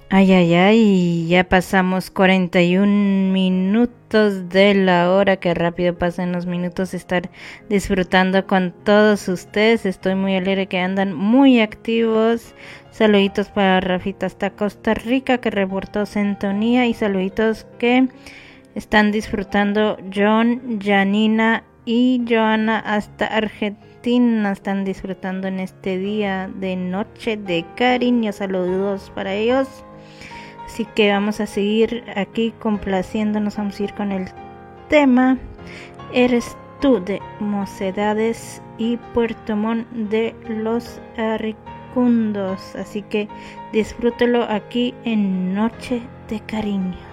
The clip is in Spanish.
Ay, ay, ay, ya pasamos 41 minutos de la hora, que rápido pasan los minutos, estar disfrutando con todos ustedes. Estoy muy alegre que andan muy activos. Saluditos para Rafita hasta Costa Rica, que reportó sintonía, y saluditos que están disfrutando John, Janina y Joana hasta Argentina. Están disfrutando en este día de noche de cariño. Saludos para ellos. Así que vamos a seguir aquí complaciéndonos. Vamos a ir con el tema Eres tú, de Mocedades y Puerto Montt de los Arricundos. Así que disfrútelo aquí en Noche de Cariño.